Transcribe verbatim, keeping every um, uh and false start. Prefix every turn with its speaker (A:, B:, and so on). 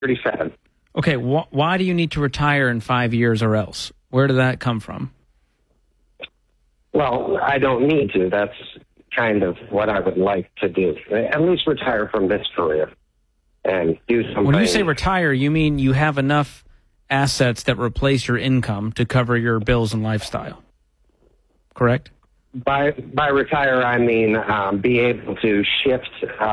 A: thirty-seven.
B: Okay, wh- why do you need to retire in five years or else? Where did that come from?
A: Well, I don't need to. That's kind of what I would like to do. At least retire from this career and do something.
B: When you say retire, you mean you have enough assets that replace your income to cover your bills and lifestyle, correct?
A: By by retire, I mean um, be able to shift uh,